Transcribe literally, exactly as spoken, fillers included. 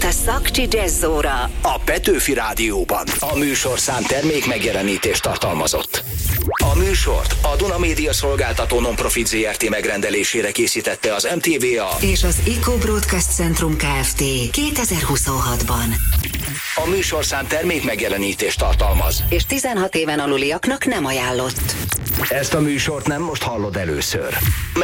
a Szakcsi Jazzóra a Petőfi Rádióban. A műsorszám termék megjelenítést tartalmazott. A műsort a Duna Média Szolgáltató Non-Profit zé er té megrendelésére készítette az em té vé á és az Eco Broadcast Centrum Kft. kétezer-huszonhatban. A műsorszám termék megjelenítést tartalmaz, és tizenhat éven aluliaknak nem ajánlott. Ezt a műsort nem most hallod először.